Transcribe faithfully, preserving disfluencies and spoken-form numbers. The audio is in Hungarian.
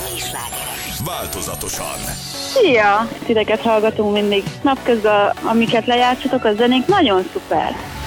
Mai slágerek. Változatosan. Szia! Titeket hallgatunk mindig. Napközben, amiket lejátszatok, a zenék nagyon szuper.